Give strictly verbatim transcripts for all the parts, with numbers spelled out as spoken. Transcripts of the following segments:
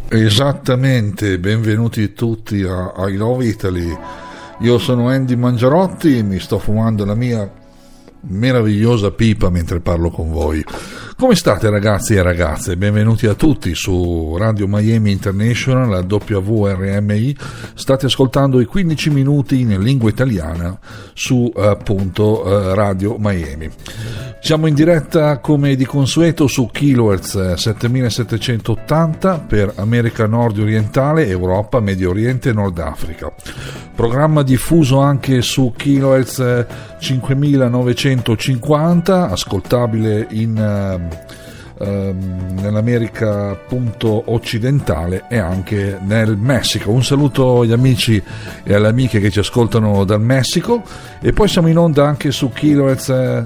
Esattamente, benvenuti tutti a I Love Italy. Io sono Andy Mangiarotti, mi sto fumando la mia meravigliosa pipa mentre parlo con voi. Come state ragazzi e ragazze? Benvenuti a tutti su Radio Miami International, la W R M I. State ascoltando i quindici minuti in lingua italiana su appunto Radio Miami. Siamo in diretta come di consueto su kilohertz settemilasettecentottanta per America Nord Orientale, Europa, Medio Oriente e Nord Africa. Programma diffuso anche su kilohertz cinquemilanovecentocinquanta, ascoltabile in nell'America appunto occidentale e anche nel Messico. Un saluto agli amici e alle amiche che ci ascoltano dal Messico, e poi siamo in onda anche su kilohertz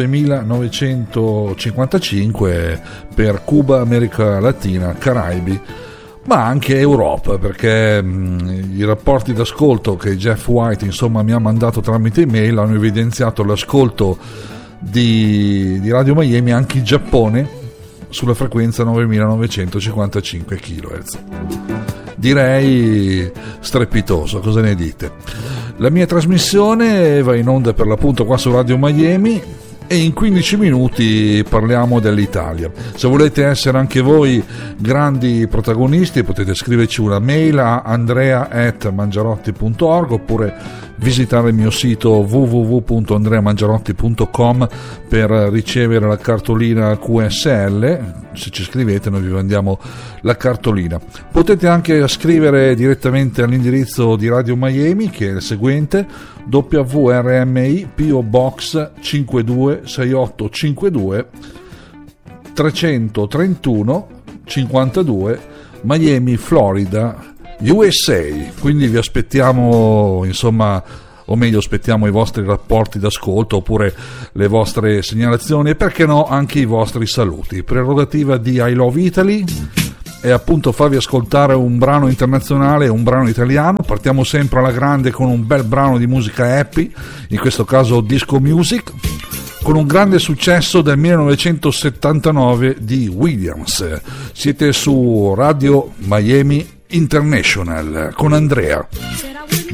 novemilanovecentocinquantacinque per Cuba, America Latina, Caraibi, ma anche Europa, perché mh, i rapporti d'ascolto che Jeff White insomma mi ha mandato tramite email hanno evidenziato l'ascolto di, di Radio Miami anche in Giappone sulla frequenza novemilanovecentocinquantacinque kilohertz. Direi strepitoso, cosa ne dite? La mia trasmissione va in onda per l'appunto qua su Radio Miami e in quindici minuti parliamo dell'Italia. Se volete essere anche voi grandi protagonisti potete scriverci una mail a andrea at mangiarotti punto org oppure visitare il mio sito w w w punto andrea mangiarotti punto com per ricevere la cartolina Q S L. Se ci scrivete noi vi mandiamo la cartolina. Potete anche scrivere direttamente all'indirizzo di Radio Miami, che è il seguente: W R M I P O Box cinque due sei otto cinque due trecentotrentuno cinquantadue Miami, Florida, U S A. Quindi vi aspettiamo, insomma, o meglio aspettiamo i vostri rapporti d'ascolto oppure le vostre segnalazioni e perché no anche i vostri saluti. Prerogativa di I Love Italy è appunto farvi ascoltare un brano internazionale e un brano italiano. Partiamo sempre alla grande con un bel brano di musica happy, in questo caso disco music, con un grande successo del millenovecentosettantanove di Williams. Siete su Radio Miami International con Andrea.